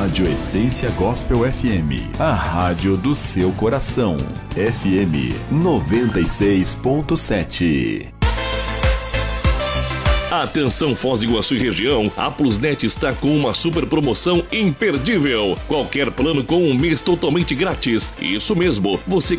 Rádio Essência Gospel FM, a rádio do seu coração. FM 96.7. Atenção Foz do Iguaçu e região, a Plusnet está com uma super promoção imperdível. Qualquer plano com um mês totalmente grátis. Isso mesmo, você